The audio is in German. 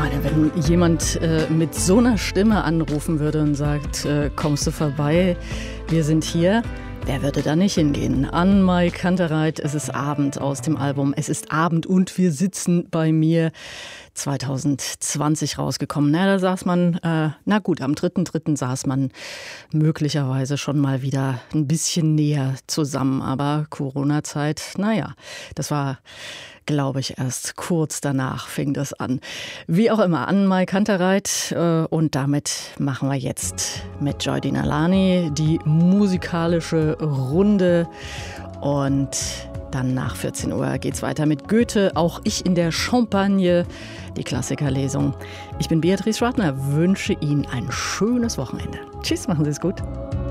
meine, wenn jemand mit so einer Stimme anrufen würde und sagt, kommst du vorbei, wir sind hier, wer würde da nicht hingehen? Ann-Mai Kantereit, es ist Abend aus dem Album Es ist Abend und wir sitzen bei mir. 2020 rausgekommen. Na, da saß man, na gut, am 3.3. saß man möglicherweise schon mal wieder ein bisschen näher zusammen. Aber Corona-Zeit, naja, das war, glaube ich, erst kurz danach fing das an. Wie auch immer, Ann-Mai Kantereit. Und damit machen wir jetzt mit Joy Dinalani die musikalische Runde. Und dann nach 14 Uhr geht's weiter mit Goethe, auch ich in der Champagne, die Klassikerlesung. Ich bin Beatrice Schwartner, wünsche Ihnen ein schönes Wochenende. Tschüss, machen Sie es gut.